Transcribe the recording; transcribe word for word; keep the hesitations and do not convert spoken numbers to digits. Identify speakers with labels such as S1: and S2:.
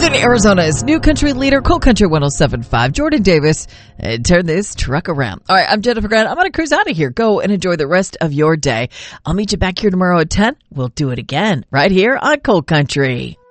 S1: Northern Arizona's new country leader, Coal Country one oh seven point five, Jordan Davis, and turn this truck around. All right, I'm Jennifer Grant. I'm going to cruise out of here. Go and enjoy the rest of your day. I'll meet you back here tomorrow at ten. We'll do it again right here on Coal Country.